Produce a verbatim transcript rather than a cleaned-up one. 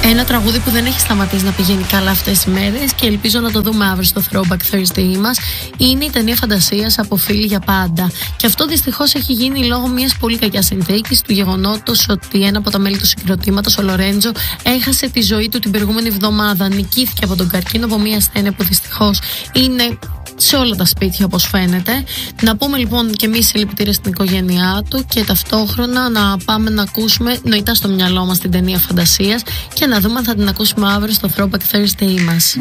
Ένα τραγούδι που δεν έχει σταματήσει να πηγαίνει καλά αυτές τις μέρες και ελπίζω να το δούμε αύριο στο Throwback Thursday μας είναι η ταινία φαντασίας από Φίλοι για πάντα. Και αυτό δυστυχώς έχει γίνει λόγω μιας πολύ κακιάς συνθήκης, του γεγονότος ότι ένα από τα μέλη του συγκροτήματος, ο Λορέντζο, έχασε τη ζωή του την προηγούμενη εβδομάδα. Νικήθηκε από τον καρκίνο, από μια ασθένεια που δυστυχώς είναι σε όλα τα σπίτια όπως φαίνεται. Να πούμε λοιπόν και εμείς συλληπιτήρια στην οικογένειά του και ταυτόχρονα να πάμε να ακούσουμε νοητά στο μυαλό μας την ταινία φαντασίας και να δούμε αν θα την ακούσουμε αύριο στο Throwback Thursday μας.